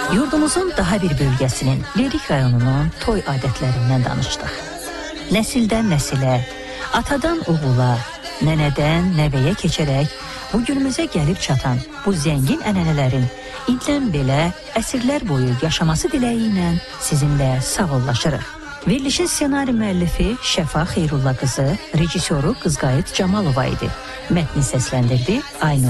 Yurdumuzun daha bir bölgəsinin, Lerik rayonunun toy adətlərindən danışdıq. Nəsildən nəsilə, atadan oğula, nənədən nəvəyə keçərək bu günümüzə gəlib çatan bu zəngin ənənələrin ildən belə əsrlər boyu yaşaması diləyi ilə sizinlə sağollaşırıq. Verilişin ssenari müəllifi Şəfa Xeyrulla qızı, rejissoru Qızqayıt Camalova idi. Mətni səsləndirdi Aynur